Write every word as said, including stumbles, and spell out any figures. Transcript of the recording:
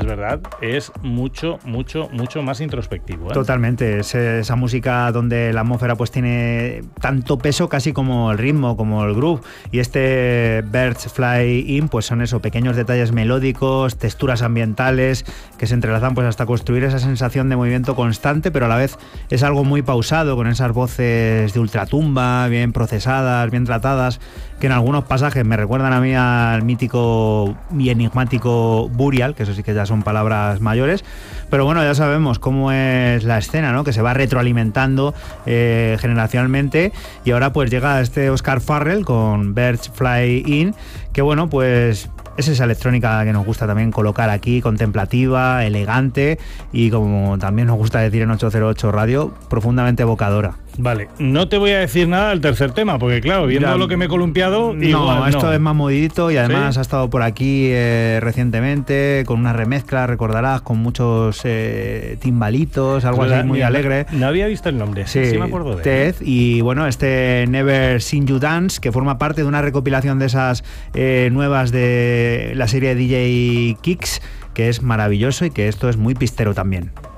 es verdad, es mucho, mucho, mucho más introspectivo, ¿eh? Totalmente, es esa música donde la atmósfera pues tiene tanto peso casi como el ritmo, como el groove. Y este Birds Fly In pues son eso, pequeños detalles melódicos, texturas ambientales que se entrelazan pues hasta construir esa sensación de movimiento constante, pero a la vez es algo muy pausado, con esas voces de ultratumba, bien procesadas, bien tratadas, que en algunos pasajes me recuerdan a mí al mítico y enigmático Burial, que eso sí que ya son palabras mayores, pero bueno, ya sabemos cómo es la escena, ¿no? Que se va retroalimentando eh, generacionalmente, y ahora pues llega este Oscar Farrell con Birds Fly In, que bueno, pues es esa electrónica que nos gusta también colocar aquí, contemplativa, elegante y, como también nos gusta decir en ocho cero ocho Radio, profundamente evocadora. Vale, no te voy a decir nada del tercer tema, porque claro, viendo ya, lo que me he columpiado... No, igual, esto no. es más movidito y además ¿Sí? ha estado por aquí eh, recientemente con una remezcla, recordarás, con muchos eh, timbalitos, algo así muy no, alegre. No había visto el nombre, sí, sí me acuerdo de Ted, él. Y bueno, este Never Seen You Dance, que forma parte de una recopilación de esas eh, nuevas de la serie D J Kicks, que es maravilloso y que esto es muy pistero también.